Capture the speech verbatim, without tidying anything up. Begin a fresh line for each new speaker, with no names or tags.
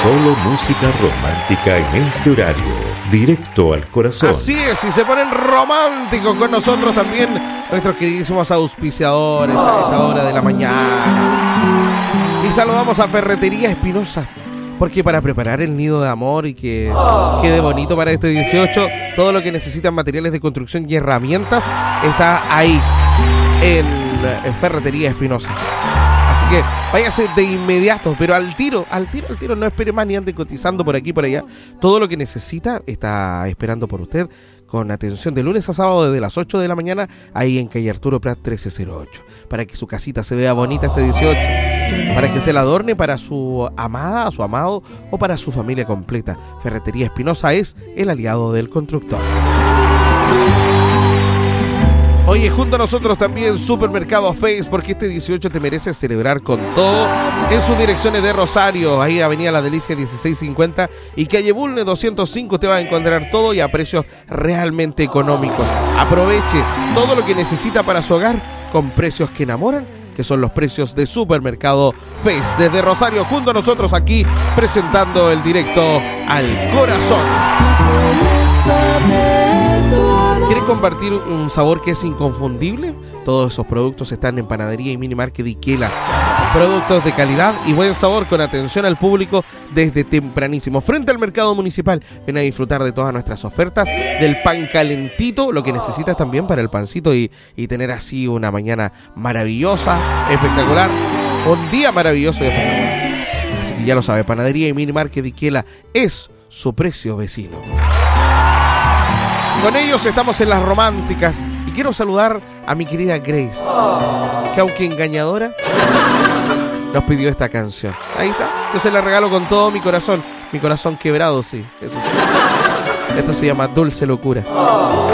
Solo música romántica en este horario, directo al corazón.
Así es, y se ponen románticos con nosotros también nuestros queridísimos auspiciadores a esta hora de la mañana. Y saludamos a Ferretería Espinosa, porque para preparar el nido de amor y que quede bonito para este dieciocho, todo lo que necesitan materiales de construcción y herramientas está ahí en, en Ferretería Espinosa. Así que váyase de inmediato, pero al tiro, al tiro, al tiro, no espere más ni ande cotizando por aquí por allá. Todo lo que necesita está esperando por usted, con atención de lunes a sábado desde las ocho de la mañana, ahí en calle Arturo Prat trece cero ocho, para que su casita se vea bonita este dieciocho, para que usted la adorne para su amada, su amado o para su familia completa. Ferretería Espinosa es el aliado del constructor. Oye, junto a nosotros también Supermercado Face, porque este dieciocho te mereces celebrar con todo. En sus direcciones de Rosario, ahí Avenida La Delicia dieciséis cincuenta y calle Bulne doscientos cinco, te va a encontrar todo y a precios realmente económicos. Aproveche todo lo que necesita para su hogar con precios que enamoran, que son los precios de Supermercado Face. Desde Rosario, junto a nosotros aquí, presentando el directo al corazón. ¿Quieren compartir un sabor que es inconfundible? Todos esos productos están en Panadería y Mini Market Ikela. Productos de calidad y buen sabor con atención al público desde tempranísimo. Frente al mercado municipal, ven a disfrutar de todas nuestras ofertas, del pan calentito, lo que necesitas también para el pancito y, y tener así una mañana maravillosa, espectacular, un día maravilloso y espectacular. Así que ya lo sabe, Panadería y Mini Market Ikela es su precio vecino. Con ellos estamos en las románticas y quiero saludar a mi querida Grace, que aunque engañadora, nos pidió esta canción. Ahí está, yo se la regalo con todo mi corazón, mi corazón quebrado, sí, eso sí. Esto se llama Dulce Locura.